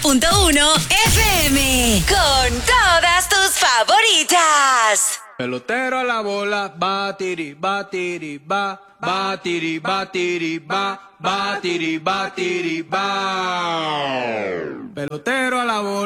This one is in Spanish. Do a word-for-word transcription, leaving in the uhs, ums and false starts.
punto uno F M. Con todas tus favoritas. Pelotero a la bola, batiri, batiri, ba, batiri, batiri, ba, batiri, batiri, ba. Pelotero a la bola.